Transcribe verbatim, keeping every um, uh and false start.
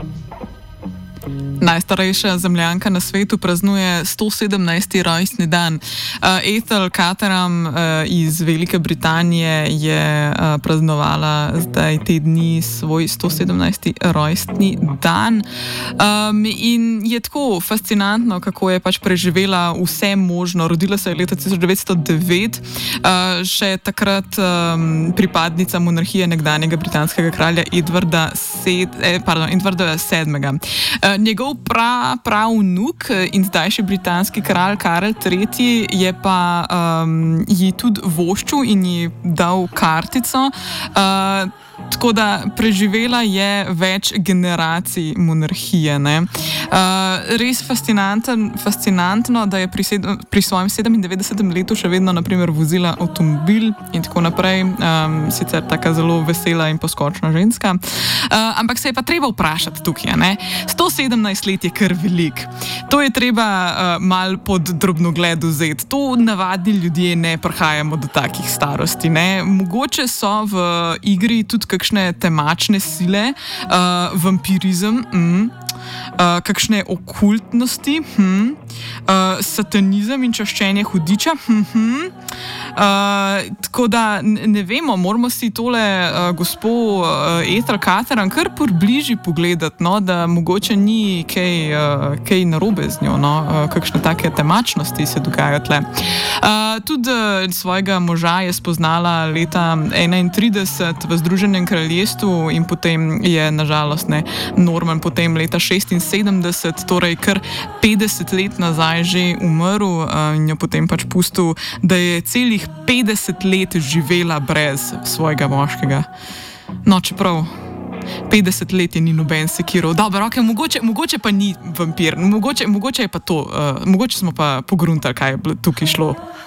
Najstarejša zemljanka na svetu praznuje sto sedemnajsti rojstni dan. Uh, Ethel Caterham uh, iz Velike Britanije je uh, praznovala zdaj te dni svoj sto sedemnajsti rojstni dan. Um, in je tako fascinantno, kako je pač preživela vse možno. Rodila se je leta tisoč devetsto devet, uh, še takrat um, pripadnica monarhije nekdanjega britanskega kralja Edvarda, sed, eh, pardon, Edvarda sedmega. Uh, njegov Pra, prav vnuk in zdajši britanski kralj Karel tretji je pa um, ji tudi voščil in ji dal kartico. Uh, Tako da preživela je več generacij monarhije. Uh, res fascinantno, da je pri, sed, pri svojem sedemindevetdesetem letu še vedno naprimer, vozila avtomobil in tako naprej. Um, sicer taka zelo vesela in poskočna ženska. Uh, ampak se je pa treba vprašati tukaj. Ne? sto sedemnajst let je kar velik. To je treba uh, mal pod drobnogled vzeti. To navadni ljudje ne prihajamo do takih starosti. Ne? Mogoče so v igri tudi kakšne temačne sile, uh, vampirizem, mm, uh, kakšne okultnosti, hm, uh, satanizem in čaščenje hudiča. Hm, hm. Uh, tako da ne vemo, moramo si tole uh, gospo uh, Ethel Caterham kar približji pogledati, no, da mogoče ni kaj, uh, kaj narobe z njo, no, uh, kakšne take temačnosti se dogajajo tle. Uh, tudi uh, svojega moža je spoznala leta enaintrideset v Združenem kraljestvu in potem je nažalost ne, Norman potem leta šestinsedemdeset, torej kar petdeset let nazaj že umrl uh, in jo potem pač pustil, da je celih petdeset let živela brez svojega moškega. No, čeprav petdeset let je ni noben sekirov. Dobro, okay, mogoče, mogoče pa ni vampir, mogoče, mogoče je pa to, uh, mogoče smo pa pogruntali, kaj je tukaj šlo.